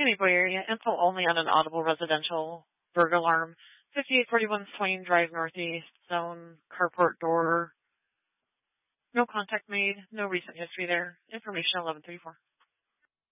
Sandy Boy area. Info only on an audible residential burglar alarm. 5841 Swain Drive Northeast. Zone carport door. No contact made. No recent history there. Information 1134.